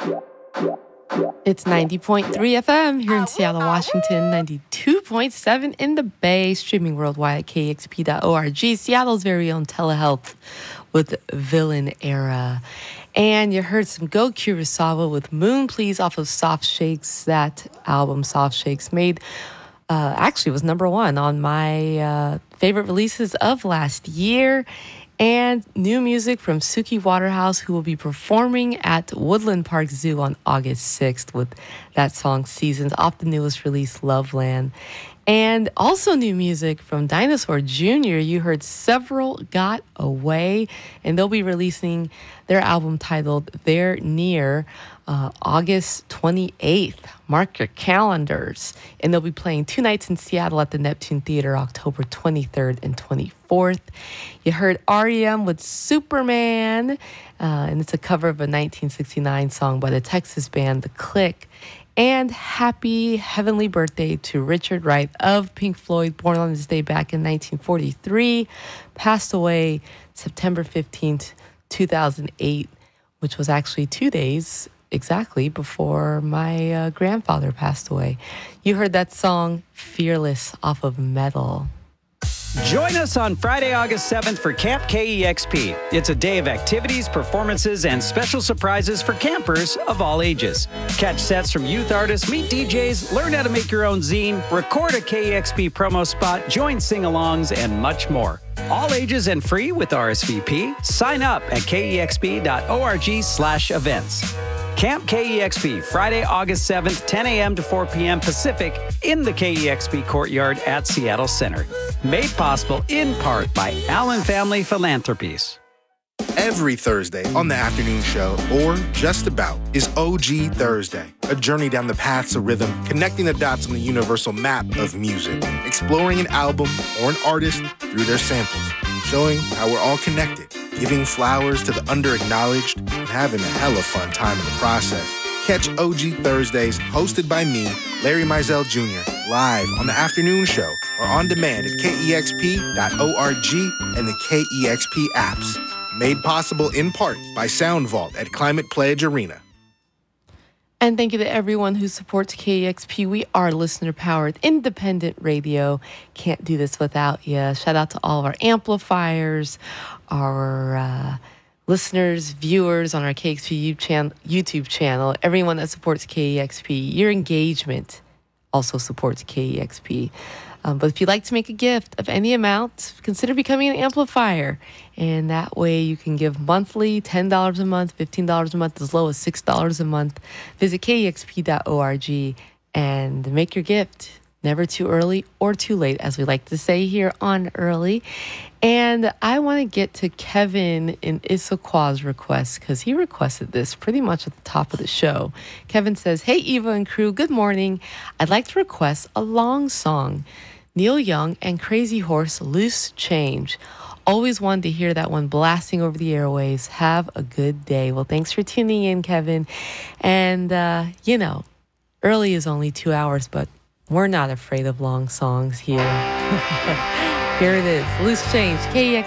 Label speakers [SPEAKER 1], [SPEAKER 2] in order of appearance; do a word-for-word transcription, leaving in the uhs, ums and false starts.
[SPEAKER 1] It's ninety point three F M here in Seattle, Washington, ninety-two point seven in the Bay, streaming worldwide at K E X P dot org, Seattle's very own telehealth with Villain Era. And you heard some Go Kurosawa with Moon Please off of Soft Shakes. That album, Soft Shakes, made uh, actually was number one on my uh, favorite releases of last year. And new music from Suki Waterhouse, who will be performing at Woodland Park Zoo on August sixth with that song Seasons off the newest release, Loveland. And also new music from Dinosaur Junior You heard Several Got Away, and they'll be releasing their album titled They're Near uh, August twenty-eighth. Mark your calendars. And they'll be playing two nights in Seattle at the Neptune Theater, October twenty-third and twenty-fourth. You heard R E M with Superman, uh, and it's a cover of a nineteen sixty-nine song by the Texas band The Click. And happy heavenly birthday to Richard Wright of Pink Floyd, born on this day back in nineteen forty-three, passed away September fifteenth, two thousand eight, which was actually two days exactly before my uh, grandfather passed away. You heard that song Fearless off of Metal.
[SPEAKER 2] Join us on Friday, August seventh for Camp K E X P. It's a day of activities, performances, and special surprises for campers of all ages. Catch sets from youth artists, meet D Js, learn how to make your own zine, record a K E X P promo spot, join sing-alongs, and much more. All ages and free with R S V P. Sign up at K E X P dot org slash events. Camp K E X P, Friday, August seventh, ten a.m. to four p.m. Pacific in the K E X P courtyard at Seattle Center. Made possible in part by Allen Family Philanthropies.
[SPEAKER 3] Every Thursday on the afternoon show, or just about, is O G Thursday, a journey down the paths of rhythm, connecting the dots on the universal map of music, exploring an album or an artist through their samples, showing how we're all connected, giving flowers to the under-acknowledged, and having a hella fun time in the process. Catch O G Thursdays, hosted by me, Larry Mizell Junior, live on the afternoon show or on demand at K E X P dot org and the K E X P apps. Made possible in part by SoundVault at Climate Pledge Arena.
[SPEAKER 1] And thank you to everyone who supports K E X P. We are listener-powered, independent radio. Can't do this without you. Shout out to all of our amplifiers, our uh, listeners, viewers on our K E X P YouTube channel, everyone that supports K E X P. Your engagement also supports K E X P. Um, but if you'd like to make a gift of any amount, consider becoming an amplifier. And that way you can give monthly, ten dollars a month, fifteen dollars a month, as low as six dollars a month. Visit K E X P dot org and make your gift. Never too early or too late, as we like to say here on Early. And I want to get to Kevin in Issaquah's request, because he requested this pretty much at the top of the show. Kevin says, "Hey, Eva and crew, good morning. I'd like to request a long song. Neil Young and Crazy Horse, Loose Change. Always wanted to hear that one blasting over the airwaves. Have a good day." Well, thanks for tuning in, Kevin. And, uh, you know, Early is only two hours, but we're not afraid of long songs here. Here it is, Loose Change, K E X